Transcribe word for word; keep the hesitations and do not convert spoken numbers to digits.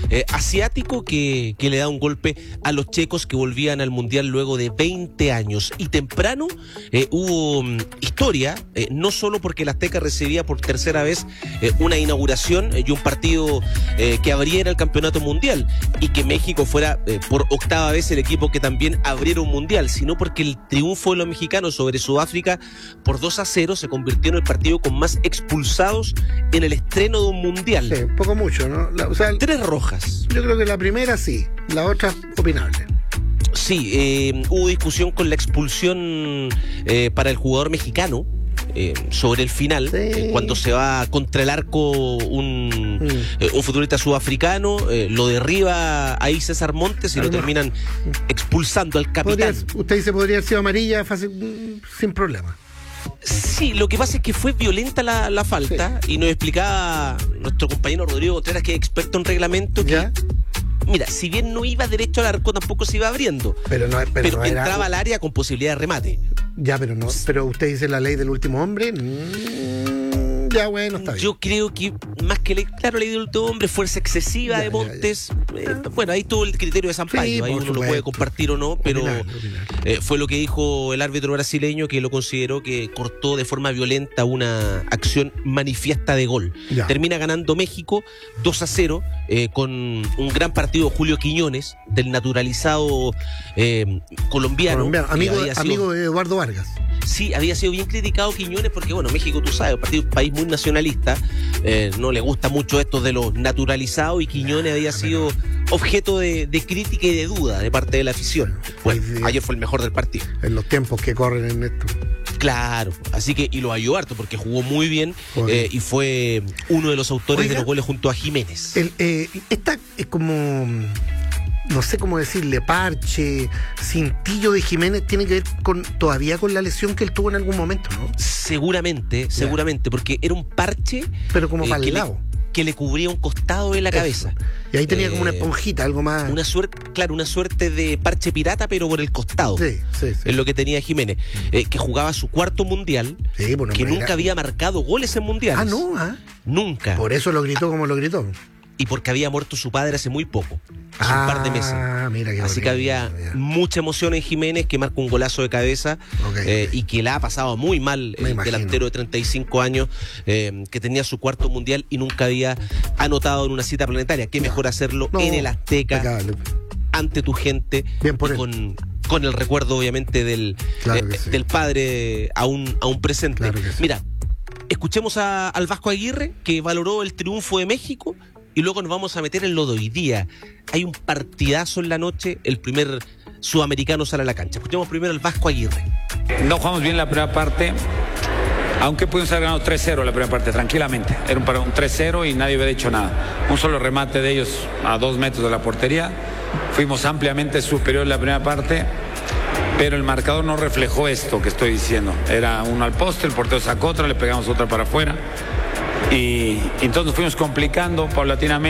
eh, asiático que, que le da un golpe a los checos que volvían al Mundial luego de veinte años. Y temprano eh, hubo um, historia, eh, no solo porque el Azteca recibía por tercera vez eh, una inauguración eh, y un partido eh, que abriera el campeonato mundial y que México fuera eh, por octava vez el equipo que también abriera un mundial, sino porque el triunfo de los mexicanos sobre Sudáfrica por dos a cero se convirtió en el partido con más expulsados en el estreno de un mundial. Sí, poco mucho, ¿no? La, o sea, Tres rojas. Yo creo que la primera sí, la otra opinable. Sí, eh, hubo discusión con la expulsión eh, para el jugador mexicano eh, sobre el final, sí. eh, cuando se va contra el arco un, mm. eh, un futbolista sudafricano, eh, lo derriba ahí César Montes y Además, lo terminan expulsando al capitán. Podría, usted dice podría haber sido amarilla fácil, sin problema. Sí, lo que pasa es que fue violenta la, la falta, sí. Y nos explicaba nuestro compañero Rodrigo Contreras, que es experto en reglamento, que ¿Ya? mira, si bien no iba derecho al arco, tampoco se iba abriendo. Pero, no, pero, pero no entraba era... al área con posibilidad de remate. Ya, pero no. Pero usted dice la ley del último hombre. Mm, ya, bueno, está bien. Yo creo que más que ley, claro, ley del último hombre, fuerza excesiva ya, de Montes. Ya, ya. Eh, bueno, ahí todo el criterio de Sampaio. Sí, ahí uno supuesto. Lo puede compartir o no, pero opinar, opinar. Eh, fue lo que dijo el árbitro brasileño, que lo consideró que cortó de forma violenta una acción manifiesta de gol. Ya. Termina ganando México dos a cero eh, con un gran partido de Julio Quiñones, del naturalizado eh, colombiano. colombiano. Amigo, sido, amigo de Eduardo Vargas. Sí, había sido bien criticado Quiñones porque, bueno, México, tú sabes, un, un país muy nacionalista, eh, no le gusta mucho esto de los naturalizados, y Quiñones había sido objeto de, de crítica y de duda de parte de la afición. Bueno, ayer fue el mejor del partido. En los tiempos que corren en esto. Claro, así que, y lo ayudó harto porque jugó muy bien eh, y fue uno de los autores Oiga, de los goles junto a Jiménez. El, eh, esta es como... no sé cómo decirle, parche, cintillo de Jiménez, tiene que ver con todavía con la lesión que él tuvo en algún momento, ¿no? Seguramente, yeah. seguramente, porque era un parche, pero como eh, para el lado, le, que le cubría un costado de la Eso. cabeza. Y ahí tenía eh, como una esponjita, algo más. Una suerte, claro, una suerte de parche pirata, pero por el costado. Sí, sí, sí. Es lo que tenía Jiménez, eh, que jugaba su cuarto mundial, sí, bueno, que nunca era... había marcado goles en mundiales. Ah, no, ¿ah? Nunca. Por eso lo gritó como lo gritó. Y porque había muerto su padre hace muy poco, hace ah, un par de meses. Mira qué Así bonito, que había mira. mucha emoción en Jiménez, que marca un golazo de cabeza, okay, eh, okay. y que la ha pasado muy mal, el imagino. delantero de treinta y cinco años, eh, que tenía su cuarto mundial y nunca había anotado en una cita planetaria. Qué no. mejor hacerlo no, en el Azteca, pecable. ante tu gente, Bien por y con, con el recuerdo obviamente del, claro eh, sí. del padre aún, aún presente. Claro sí. Mira, escuchemos a, al Vasco Aguirre, que valoró el triunfo de México. Y luego nos vamos a meter en lo de hoy día. Hay un partidazo en la noche, el primer sudamericano sale a la cancha. Escuchemos primero al Vasco Aguirre. No jugamos bien la primera parte, aunque pudimos haber ganado tres cero la primera parte, tranquilamente. Era un, un tres cero y nadie hubiera hecho nada. Un solo remate de ellos a dos metros de la portería. Fuimos ampliamente superior en la primera parte, pero el marcador no reflejó esto que estoy diciendo. Era uno al poste, el portero sacó otra, le pegamos otra para afuera. Y, y entonces nos fuimos complicando paulatinamente.